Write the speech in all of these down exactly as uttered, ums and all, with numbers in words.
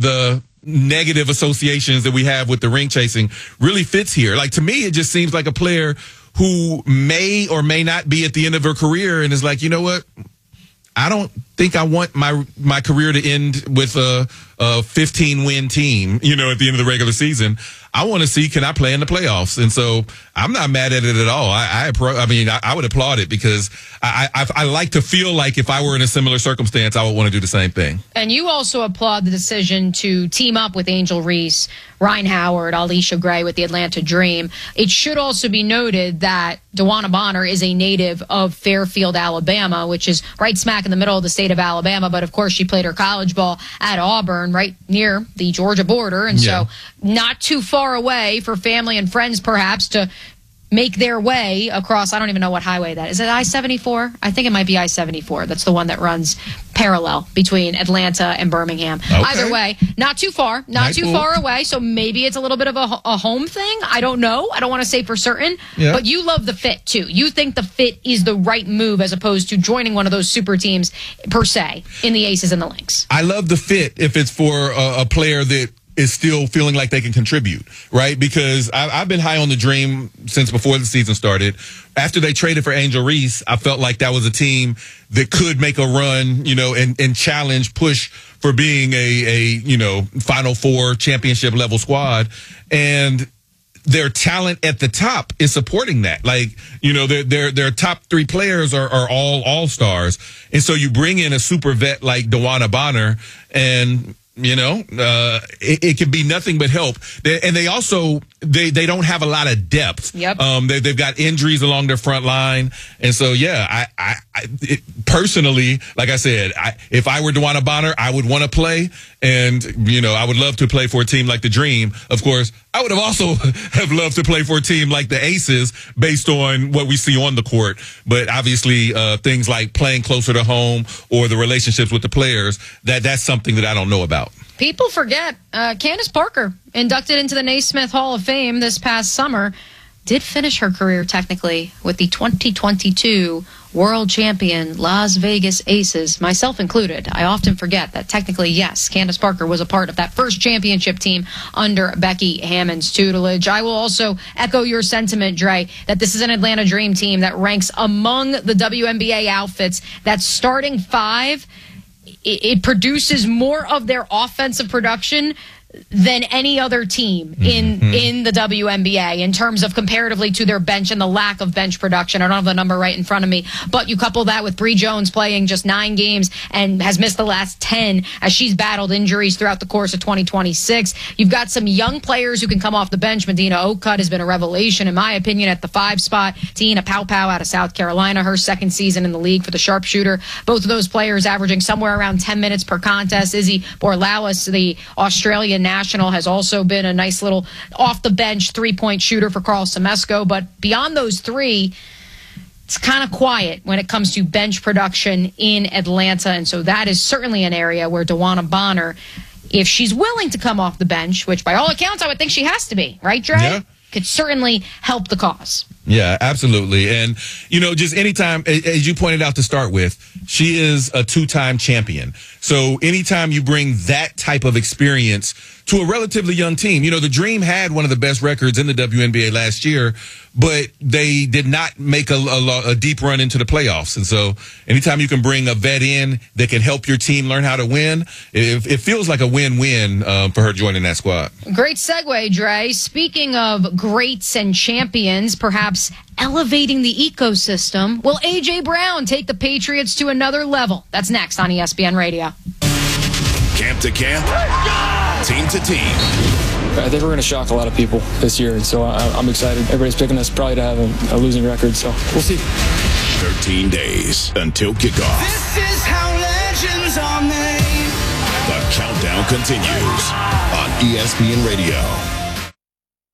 the negative associations that we have with the ring chasing really fits here. Like, to me, it just seems like a player who may or may not be at the end of her career and is like, you know what? I don't think I want my my career to end with a, a fifteen win team, you know, at the end of the regular season. I want to see, can I play in the playoffs? And so I'm not mad at it at all. I I, I mean, I, I would applaud it because I, I I like to feel like if I were in a similar circumstance, I would want to do the same thing. And you also applaud the decision to team up with Angel Reese, Ryan Howard, Alicia Gray with the Atlanta Dream. It should also be noted that DeWanna Bonner is a native of Fairfield, Alabama, which is right smack in the middle of the state of Alabama. But, of course, she played her college ball at Auburn, right near the Georgia border. And Yeah. so not too far away for family and friends, perhaps, to make their way across. I don't even know what highway that is. Is it I seventy-four? I think it might be I seventy-four. That's the one that runs parallel between Atlanta and Birmingham. Okay. Either way, not too far, not Nice too move. far away. So maybe it's a little bit of a, a home thing. I don't know. I don't want to say for certain. Yeah. But you love the fit, too. You think the fit is the right move as opposed to joining one of those super teams, per se, in the Aces and the Lynx. I love the fit if it's for a, a player that is still feeling like they can contribute, right? Because I, I've been high on the Dream since before the season started. After they traded for Angel Reese, I felt like that was a team that could make a run, you know, and, and challenge, push for being a, a, you know, Final Four championship level squad. And their talent at the top is supporting that. Like, you know, their their their top three players are, are all all-stars. And so you bring in a super vet like DeWanna Bonner and, you know, uh, it, it can be nothing but help. They, and they also, they, they don't have a lot of depth. Yep. Um, they, they've got injuries along their front line. And so, yeah, I, I, I it, personally, like I said, I, if I were DeWanna Bonner, I would want to play. And, you know, I would love to play for a team like the Dream. Of course, I would have also have loved to play for a team like the Aces based on what we see on the court. But obviously, uh, things like playing closer to home or the relationships with the players, that that's something that I don't know about. People forget uh, Candace Parker, inducted into the Naismith Hall of Fame this past summer, did finish her career technically with the twenty twenty-two world champion Las Vegas Aces, myself included. I often forget that technically, yes, Candace Parker was a part of that first championship team under Becky Hammond's tutelage. I will also echo your sentiment, Dre, that this is an Atlanta Dream team that ranks among the W N B A outfits that starting five, it produces more of their offensive production than any other team in mm-hmm. in the W N B A in terms of comparatively to their bench and the lack of bench production. I don't have the number right in front of me, but you couple that with Bree Jones playing just nine games and has missed the last ten as she's battled injuries throughout the course of twenty twenty-six. You've got some young players who can come off the bench. Medina Oakcutt has been a revelation, in my opinion, at the five spot. Tina Paopao out of South Carolina, her second season in the league for the sharpshooter. Both of those players averaging somewhere around ten minutes per contest. Izzy Borlauis, the Australian national, has also been a nice little off-the-bench three-point shooter for Carl Semesco. But beyond those three, it's kind of quiet when it comes to bench production in Atlanta. And so that is certainly an area where DeWanna Bonner, if she's willing to come off the bench, which by all accounts I would think she has to be, right, Dre? Yeah. Could certainly help the cause. Yeah, absolutely. And, you know, just anytime, as you pointed out to start with, she is a two-time champion. So anytime you bring that type of experience to a relatively young team, you know, the Dream had one of the best records in the W N B A last year, but they did not make a, a, a deep run into the playoffs. And so anytime you can bring a vet in that can help your team learn how to win, it, it feels like a win-win um, for her joining that squad. Great segue, Dre. Speaking of greats and champions, perhaps elevating the ecosystem, will A J. Brown take the Patriots to another level? That's next on E S P N Radio. Camp to camp, team to team. I think we're going to shock a lot of people this year, and so I'm excited. Everybody's picking us probably to have a, a losing record, so we'll see. thirteen days until kickoff. This is how legends are made. The countdown continues on E S P N Radio.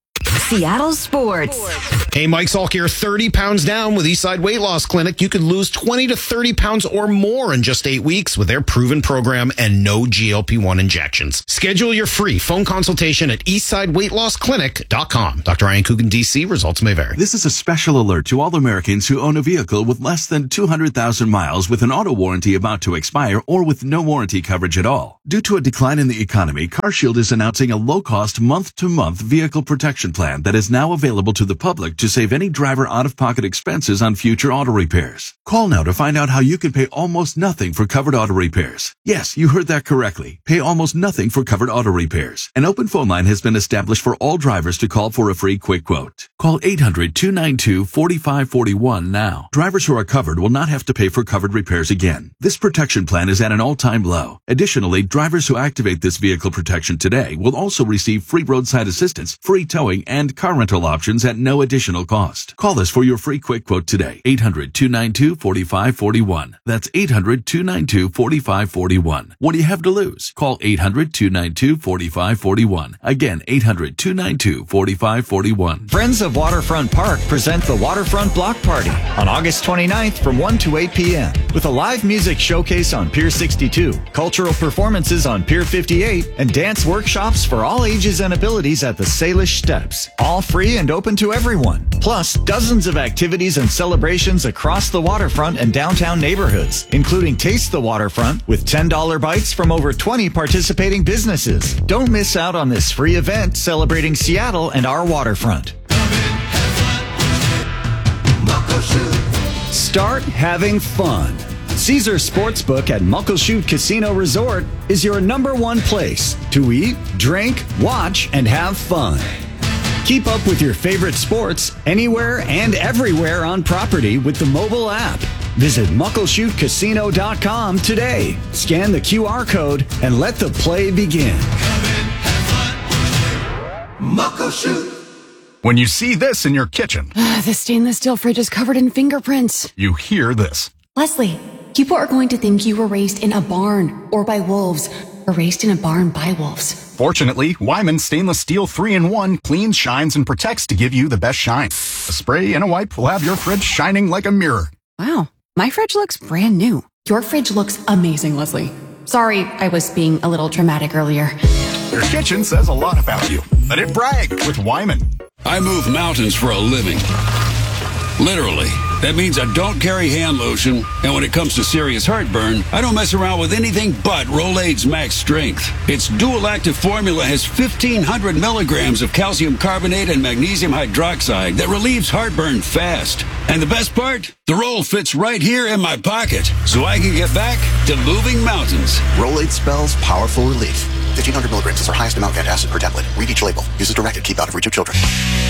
Seattle Sports. Hey, Mike Salk here. thirty pounds down with Eastside Weight Loss Clinic. You can lose twenty to thirty pounds or more in just eight weeks with their proven program and no G L P one injections. Schedule your free phone consultation at eastside weight loss clinic dot com. Doctor Ryan Coogan, D C. Results may vary. This is a special alert to all Americans who own a vehicle with less than two hundred thousand miles with an auto warranty about to expire or with no warranty coverage at all. Due to a decline in the economy, CarShield is announcing a low-cost month-to-month vehicle protection plan that is now available to the public to save any driver out-of-pocket expenses on future auto repairs. Call now to find out how you can pay almost nothing for covered auto repairs. Yes, you heard that correctly. Pay almost nothing for covered auto repairs. An open phone line has been established for all drivers to call for a free quick quote. Call eight hundred, two nine two, four five four one now. Drivers who are covered will not have to pay for covered repairs again. This protection plan is at an all-time low. Additionally, drivers who activate this vehicle protection today will also receive free roadside assistance, free towing, and car rental options at no additional cost. Call us for your free quick quote today. eight hundred, two nine two, four five four one. That's eight hundred, two nine two, four five four one. What do you have to lose? Call eight hundred, two nine two, four five four one. Again, eight hundred, two nine two, four five four one. Friends of Waterfront Park present the Waterfront Block Party on August twenty-ninth from one to eight p.m. with a live music showcase on Pier sixty-two, cultural performances on Pier fifty-eight, and dance workshops for all ages and abilities at the Salish Steps. All free and open to everyone. Plus, dozens of activities and celebrations across the waterfront and downtown neighborhoods, including Taste the Waterfront with ten dollar bites from over twenty participating businesses. Don't miss out on this free event celebrating Seattle and our waterfront. Start having fun. Caesar Sportsbook at Muckleshoot Casino Resort is your number one place to eat, drink, watch, and have fun. Keep up with your favorite sports anywhere and everywhere on property with the mobile app. Visit muckleshoot casino dot com today. Scan the Q R code and let the play begin. Muckleshoot. When you see this in your kitchen, The stainless steel fridge is covered in fingerprints. you hear this. Leslie, people are going to think you were raised in a barn or by wolves or raised in a barn by wolves. Fortunately, Wyman Stainless Steel three in one cleans, shines, and protects to give you the best shine. A spray and a wipe will have your fridge shining like a mirror. Wow, my fridge looks brand new. Your fridge looks amazing, Leslie. Sorry, I was being a little dramatic earlier. Your kitchen says a lot about you. Let it brag with Wyman. I move mountains for a living. Literally. That means I don't carry hand lotion, and when it comes to serious heartburn, I don't mess around with anything but Rolaids Max Strength. Its dual-active formula has fifteen hundred milligrams of calcium carbonate and magnesium hydroxide that relieves heartburn fast. And the best part? The roll fits right here in my pocket, so I can get back to moving mountains. Rolaids spells powerful relief. fifteen hundred milligrams is our highest amount of antacid per tablet. Read each label. Use as directed. Keep out of reach of children.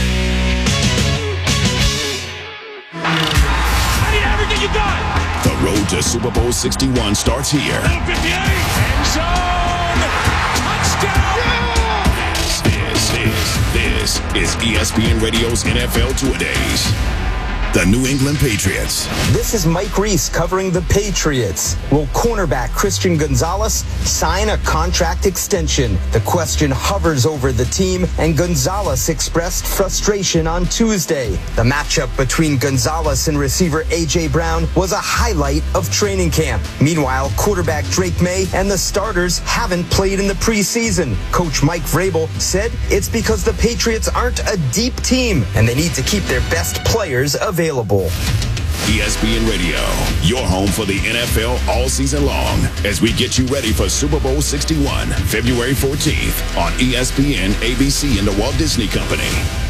I need everything you got. The road to Super Bowl sixty-one starts here. fifty-eight. End zone. Touchdown. This is, this is E S P N Radio's N F L Two-A-Days. The New England Patriots. This is Mike Reese covering the Patriots. Will cornerback Christian Gonzalez sign a contract extension? The question hovers over the team, and Gonzalez expressed frustration on Tuesday. The matchup between Gonzalez and receiver A J. Brown was a highlight of training camp. Meanwhile, quarterback Drake May and the starters haven't played in the preseason. Coach Mike Vrabel said it's because the Patriots aren't a deep team, and they need to keep their best players available. Available. E S P N Radio, your home for the N F L all season long, as we get you ready for Super Bowl sixty-one, February fourteenth on E S P N, A B C, and the Walt Disney Company.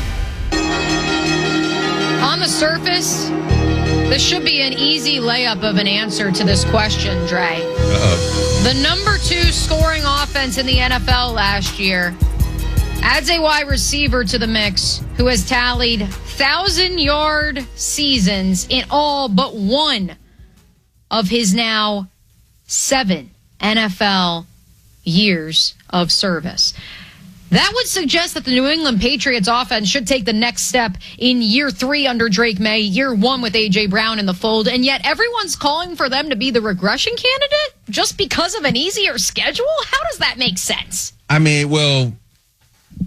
On the surface, this should be an easy layup of an answer to this question, Dre. Uh-oh. The number two scoring offense in the N F L last year adds a wide receiver to the mix who has tallied thousand-yard seasons in all but one of his now seven N F L years of service. That would suggest that the New England Patriots offense should take the next step in year three under Drake May, year one with A J. Brown in the fold, and yet everyone's calling for them to be the regression candidate just because of an easier schedule? How does that make sense? I mean, well,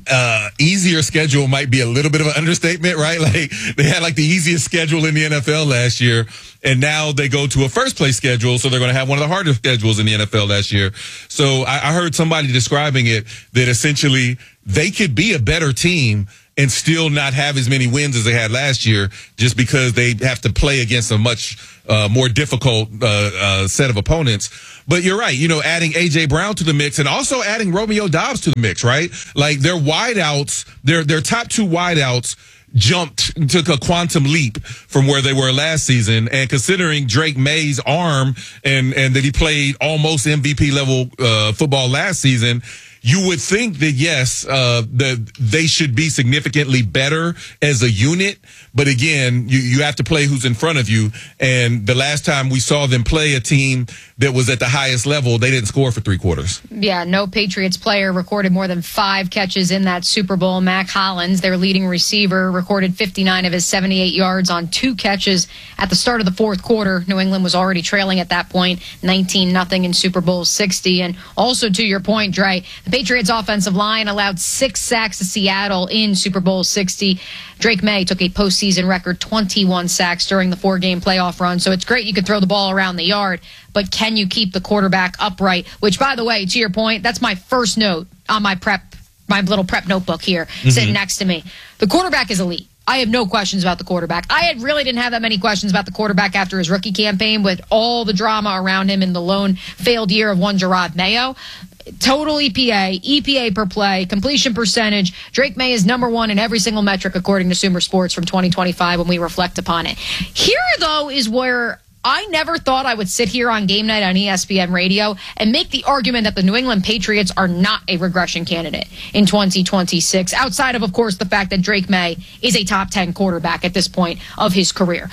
uh, easier schedule might be a little bit of an understatement, right? Like they had like the easiest schedule in the N F L last year, and now they go to a first place schedule, so they're going to have one of the hardest schedules in the N F L last year. So I, I heard somebody describing it that essentially they could be a better team and still not have as many wins as they had last year, just because they have to play against a much uh, more difficult uh, uh, set of opponents. But you're right, you know, adding A J Brown to the mix and also adding Romeo Doubs to the mix, right? Like their wideouts, their their top two wideouts jumped, took a quantum leap from where they were last season. And considering Drake May's arm and and that he played almost M V P level uh, football last season, you would think that, yes, uh, that they should be significantly better as a unit. But again, you, you have to play who's in front of you. And the last time we saw them play a team that was at the highest level, they didn't score for three quarters. Yeah, no Patriots player recorded more than five catches in that Super Bowl. Mac Hollins, their leading receiver, recorded fifty-nine of his seventy-eight yards on two catches at the start of the fourth quarter. New England was already trailing at that point, nineteen nothing in Super Bowl sixty. And also to your point, Dre, the Patriots offensive line allowed six sacks to Seattle in Super Bowl sixty. Drake May took a postseason record twenty-one sacks during the four-game playoff run. So it's great you could throw the ball around the yard, but can you keep the quarterback upright? Which, by the way, to your point, that's my first note on my prep, my little prep notebook here, mm-hmm. sitting next to me. The quarterback is elite. I have no questions about the quarterback. I had really didn't have that many questions about the quarterback after his rookie campaign with all the drama around him in the lone failed year of one Gerard Mayo. Total E P A, E P A per play, completion percentage. Drake May is number one in every single metric according to Sumer Sports from twenty twenty-five when we reflect upon it. Here, though, is where I never thought I would sit here on game night on E S P N radio and make the argument that the New England Patriots are not a regression candidate in twenty twenty-six, outside of, of course, the fact that Drake May is a top ten quarterback at this point of his career.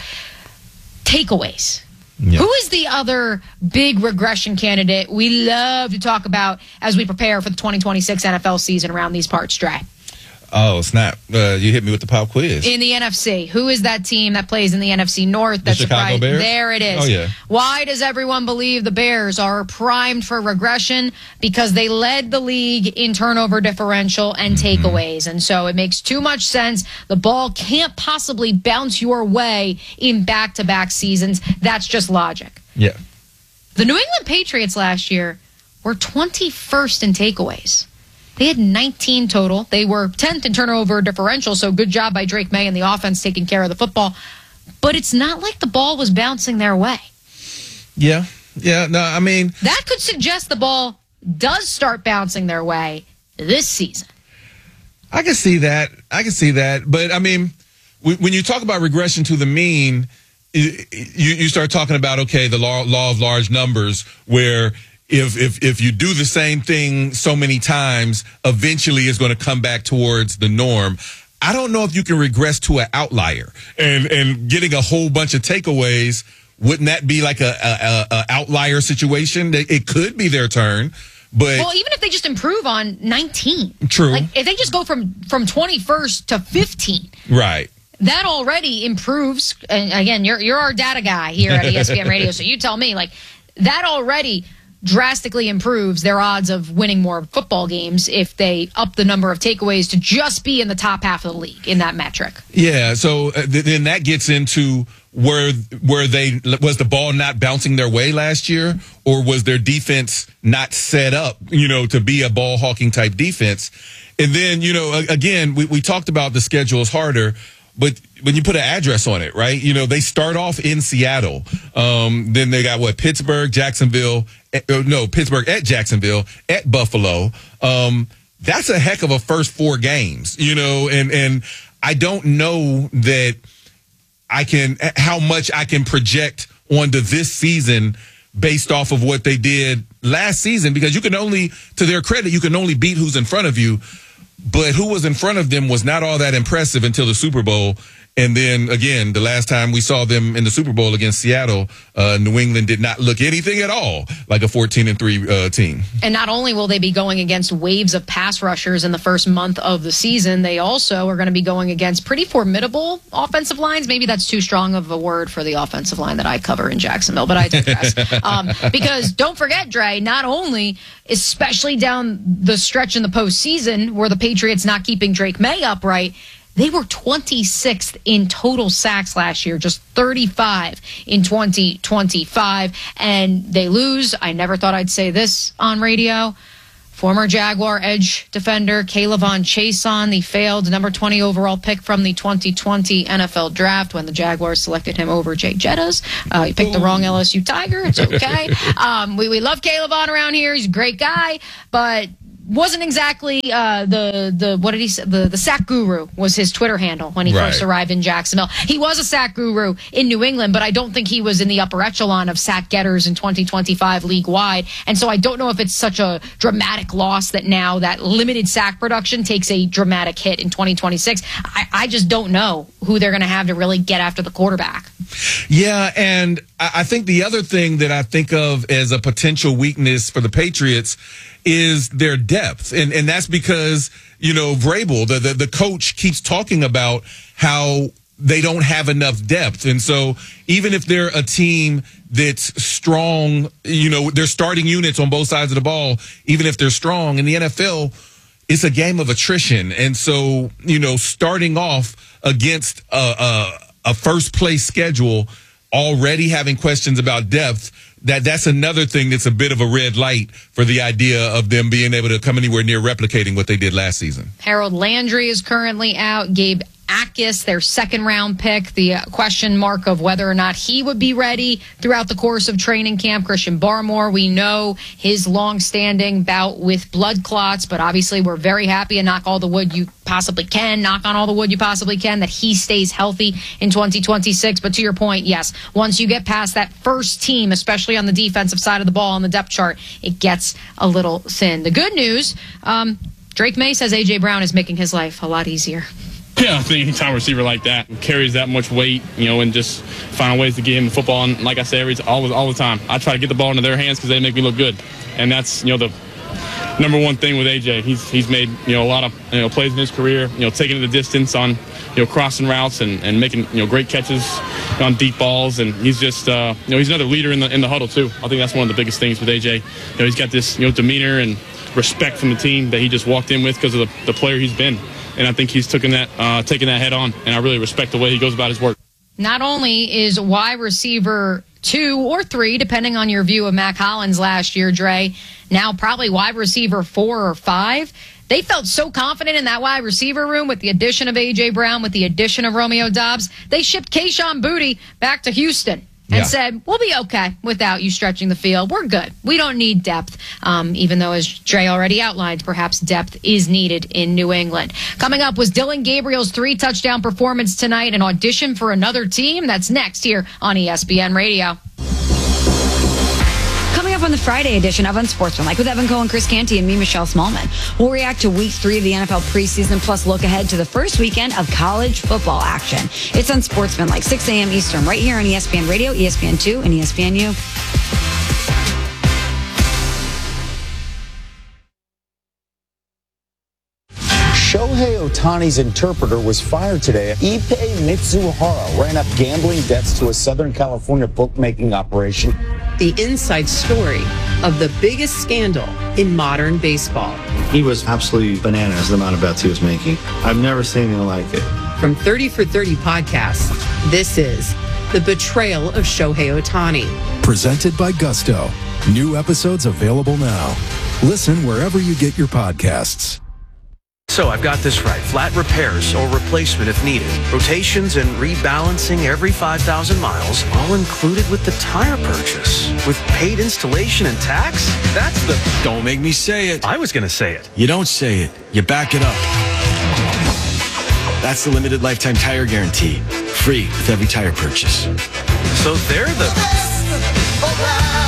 Takeaways. Yeah. Who is the other big regression candidate we love to talk about as we prepare for the twenty twenty-six N F L season around these parts, Dre? Oh, snap. Uh, you hit me with the pop quiz. In the N F C, who is that team that plays in the N F C North? That's the Chicago Bears? There it is. Oh, yeah. Why does everyone believe the Bears are primed for regression? Because they led the league in turnover differential and mm-hmm. takeaways. And so it makes too much sense. The ball can't possibly bounce your way in back-to-back seasons. That's just logic. Yeah. The New England Patriots last year were twenty-first in takeaways. They had nineteen total. They were tenth in turnover differential, so good job by Drake May and the offense taking care of the football. But it's not like the ball was bouncing their way. Yeah. Yeah. No, I mean, that could suggest the ball does start bouncing their way this season. I can see that. I can see that. But, I mean, when you talk about regression to the mean, you, you start talking about, okay, the law, law of large numbers, where If, if if you do the same thing so many times, eventually it's going to come back towards the norm. I don't know if you can regress to an outlier, and and getting a whole bunch of takeaways. Wouldn't that be like a, a, a outlier situation? It could be their turn, but well, even if they just improve on nineteen, true. Like if they just go from from twenty-first to fifteen, right? That already improves. And again, you're you're our data guy here at E S P N Radio, so you tell me, like that already drastically improves their odds of winning more football games if they up the number of takeaways to just be in the top half of the league in that metric. Yeah, so uh, th- then that gets into where where they was the ball not bouncing their way last year, or was their defense not set up, you know, to be a ball hawking type defense? And then, you know, again, we, we talked about the schedule is harder. But when you put an address on it, right, you know, they start off in Seattle. Um, then they got, what, Pittsburgh, Jacksonville, at, no, Pittsburgh at Jacksonville, at Buffalo. Um, that's a heck of a first four games, you know, and, and I don't know that I can, how much I can project onto this season based off of what they did last season, because you can only, to their credit, you can only beat who's in front of you. But who was in front of them was not all that impressive until the Super Bowl. And then, again, the last time we saw them in the Super Bowl against Seattle, uh, New England did not look anything at all like a fourteen and three uh, team. And not only will they be going against waves of pass rushers in the first month of the season, they also are going to be going against pretty formidable offensive lines. Maybe that's too strong of a word for the offensive line that I cover in Jacksonville, but I digress. um, because don't forget, Dre, not only, especially down the stretch in the postseason where the Patriots not keeping Drake May upright, they were twenty-sixth in total sacks last year, just thirty-five in twenty twenty-five, and they lose. I never thought I'd say this on radio. Former Jaguar edge defender Kayvon Chaisson, the failed number twenty overall pick from the twenty twenty N F L draft when the Jaguars selected him over Jay Jettas. Uh, he picked the wrong L S U Tiger. It's okay. um, we, we love Kayvon around here. He's a great guy, but wasn't exactly uh, the the what did he say? The the sack guru was his Twitter handle when he Right. first arrived in Jacksonville. He was a sack guru in New England, but I don't think he was in the upper echelon of sack getters in twenty twenty-five league wide. And so I don't know if it's such a dramatic loss that now that limited sack production takes a dramatic hit in twenty twenty-six. I, I just don't know who they're going to have to really get after the quarterback. Yeah, and I I think the other thing that I think of as a potential weakness for the Patriots is their depth. And and that's because, you know, Vrabel, the, the, the coach, keeps talking about how they don't have enough depth. And so even if they're a team that's strong, you know, they're starting units on both sides of the ball, even if they're strong in the N F L, it's a game of attrition. And so, you know, starting off against a, a, a first place schedule, already having questions about depth, that that's another thing that's a bit of a red light for the idea of them being able to come anywhere near replicating what they did last season. Harold Landry is currently out. Gabe Akis, their second round pick, the uh, question mark of whether or not he would be ready throughout the course of training camp. Christian Barmore, we know his long-standing bout with blood clots, but obviously we're very happy and knock all the wood you possibly can, knock on all the wood you possibly can, that he stays healthy in twenty twenty-six. But to your point, yes, once you get past that first team, especially on the defensive side of the ball on the depth chart, it gets a little thin. The good news, um, Drake May says A J. Brown is making his life a lot easier. Yeah, I think anytime a receiver like that carries that much weight, you know, and just find ways to get him the football. And like I say, every all, all the time, I try to get the ball into their hands because they make me look good. And that's, you know, the number one thing with A J. He's he's made, you know, a lot of, you know, plays in his career, you know, taking it the distance on, you know, crossing routes and, and making, you know, great catches on deep balls. And he's just, uh, you know, he's another leader in the in the huddle too. I think that's one of the biggest things with A J. You know, he's got this, you know, demeanor and respect from the team that he just walked in with because of the, the player he's been. And I think he's taken that, uh, taken that head on, and I really respect the way he goes about his work. Not only is wide receiver two or three, depending on your view of Mac Hollins last year, Dre, now probably wide receiver four or five. They felt so confident in that wide receiver room with the addition of A J. Brown, with the addition of Romeo Doubs. They shipped Kayshon Boutte back to Houston and Yeah. said, we'll be okay without you stretching the field. We're good. We don't need depth, um, even though, as Dre already outlined, perhaps depth is needed in New England. Coming up was Dylan Gabriel's three-touchdown performance tonight, an audition for another team. That's next here on E S P N Radio. Coming up on the Friday edition of Unsportsmanlike with Evan Cohen, Chris Canty, and me, Michelle Smallman. We'll react to week three of the N F L preseason, plus look ahead to the first weekend of college football action. It's Unsportsmanlike, six a.m. Eastern, right here on E S P N Radio, E S P N two, and E S P N U. Shohei Ohtani's interpreter was fired today. Ippei Mitsuhara ran up gambling debts to a Southern California bookmaking operation. The inside story of the biggest scandal in modern baseball. He was absolutely bananas, the amount of bets he was making. I've never seen anything like it. From thirty for thirty podcasts, this is The Betrayal of Shohei Ohtani. Presented by Gusto. New episodes available now. Listen wherever you get your podcasts. So I've got this right. Flat repairs or replacement if needed. Rotations and rebalancing every five thousand miles, all included with the tire purchase. With paid installation and tax? That's the... Don't make me say it. I was going to say it. You don't say it. You back it up. That's the limited lifetime tire guarantee. Free with every tire purchase. So they're the...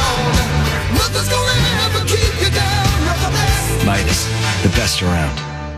Midas, the best around.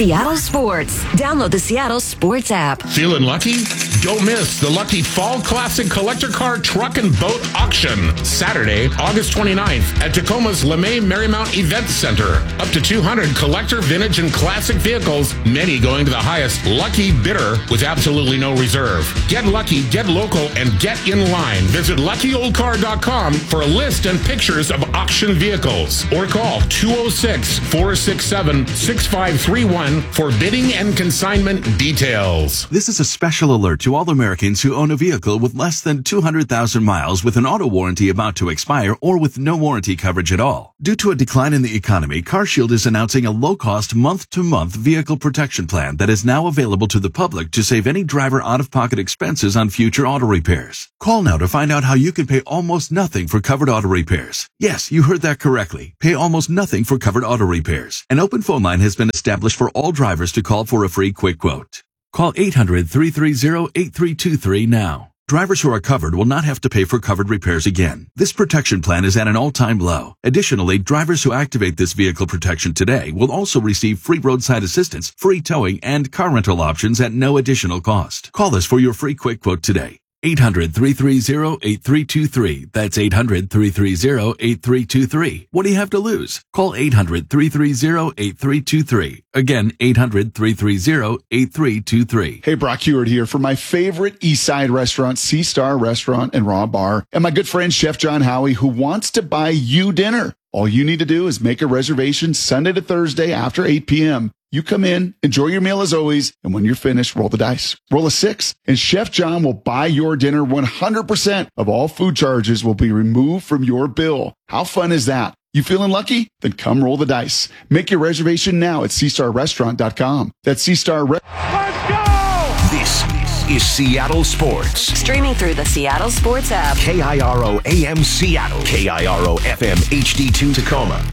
Seattle Sports. Download the Seattle Sports app. Feeling lucky? Don't miss the Lucky Fall Classic Collector Car Truck and Boat Auction. Saturday, August twenty-ninth at Tacoma's LeMay Marymount Event Center. Up to two hundred collector, vintage, and classic vehicles, many going to the highest lucky bidder with absolutely no reserve. Get lucky, get local, and get in line. Visit lucky old car dot com for a list and pictures of auction vehicles. Or call two oh six, four six seven, six five three one for bidding and consignment details. This is a special alert to all Americans who own a vehicle with less than two hundred thousand miles with an auto warranty about to expire or with no warranty coverage at all. Due to a decline in the economy, CarShield is announcing a low-cost month-to-month vehicle protection plan that is now available to the public to save any driver out-of-pocket expenses on future auto repairs. Call now to find out how you can pay almost nothing for covered auto repairs. Yes, you heard that correctly. Pay almost nothing for covered auto repairs. An open phone line has been established for all drivers to call for a free quick quote. Call eight hundred, three three zero, eight three two three now. Drivers who are covered will not have to pay for covered repairs again. This protection plan is at an all-time low. Additionally, drivers who activate this vehicle protection today will also receive free roadside assistance, free towing, and car rental options at no additional cost. Call us for your free quick quote today. eight hundred, three three zero, eight three two three. That's eight hundred, three three zero, eight three two three. What do you have to lose? Call eight hundred, three three zero, eight three two three. Again, eight hundred, three three zero, eight three two three. Hey, Brock Heward here for my favorite East Side restaurant, Sea Star Restaurant and Raw Bar, and my good friend Chef John Howie, who wants to buy you dinner. All you need to do is make a reservation Sunday to Thursday after eight p.m. You come in, enjoy your meal as always, and when you're finished, roll the dice. Roll a six, and Chef John will buy your dinner. one hundred percent of all food charges will be removed from your bill. How fun is that? You feeling lucky? Then come roll the dice. Make your reservation now at sea star restaurant dot com. That's Sea Star Re- Let's go! This is Seattle Sports. Streaming through the Seattle Sports app. K I R O A M Seattle. K I R O F M H D two Tacoma.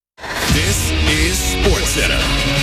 This is Sports Center.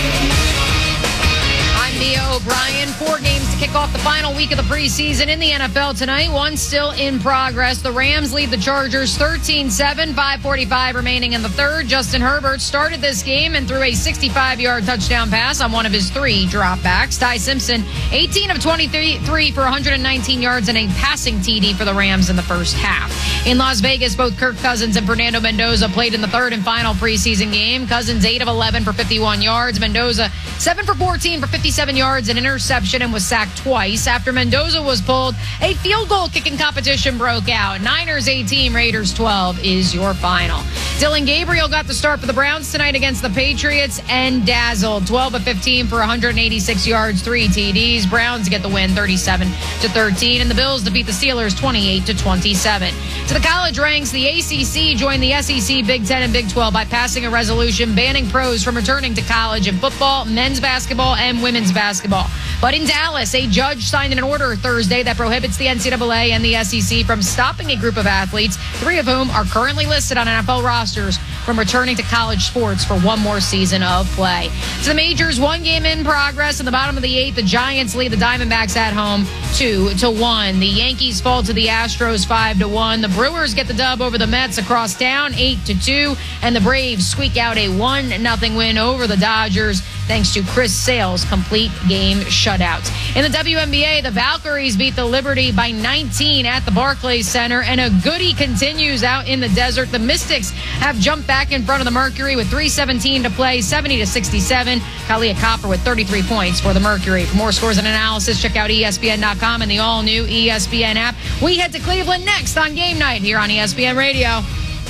I'm Mia O'Brien. Four games to kick off the final week of the preseason in the N F L tonight. One still in progress. The Rams lead the Chargers thirteen seven, five forty-five remaining in the third. Justin Herbert started this game and threw a sixty-five-yard touchdown pass on one of his three dropbacks. Ty Simpson, eighteen of twenty-three for one hundred nineteen yards and a passing T D for the Rams in the first half. In Las Vegas, both Kirk Cousins and Fernando Mendoza played in the third and final preseason game. Cousins eight of eleven for fifty-one yards. Mendoza seven for fourteen for fifty-seven yards, an interception, and was sacked twice. After Mendoza was pulled, a field goal kicking competition broke out. Niners eighteen, Raiders twelve is your final. Dillon Gabriel got the start for the Browns tonight against the Patriots and dazzled. twelve of fifteen for one hundred eighty-six yards, three T Ds. Browns get the win thirty-seven to thirteen, and the Bills defeat the Steelers twenty-eight to twenty-seven. To the college ranks, the A C C joined the S E C, Big Ten, and Big twelve by passing a resolution banning pros from returning to college in football, men's basketball, and women's basketball. But in Dallas, a judge signed an order Thursday that prohibits the N C double A and the S E C from stopping a group of athletes, three of whom are currently listed on N F L rosters, from returning to college sports for one more season of play. To the majors, one game in progress. In the bottom of the eighth, the Giants lead the Diamondbacks at home two to one. The Yankees fall to the Astros five to one. The Brewers get the dub over the Mets across town eight to two, and the Braves squeak out a one nothing win over the Dodgers thanks to Chris Sale's complete game shutouts. In the W N B A, the Valkyries beat the Liberty by nineteen at the Barclays Center, and a goodie continues out in the desert. The Mystics have jumped back in front of the Mercury with three seventeen to play, seventy to sixty-seven. Kalia Copper with thirty-three points for the Mercury. For more scores and analysis, check out E S P N dot com and the all-new E S P N app. We head to Cleveland next on Game Night here on E S P N Radio.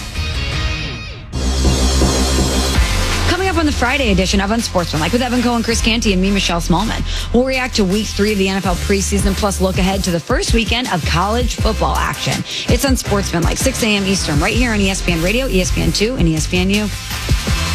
Coming up on the Friday edition of Unsportsmanlike with Evan Cohen, Chris Canty, and me, Michelle Smallman. We'll react to week three of the N F L preseason, plus look ahead to the first weekend of college football action. It's Unsportsmanlike, six a.m. Eastern, right here on E S P N Radio, E S P N two, and E S P N U.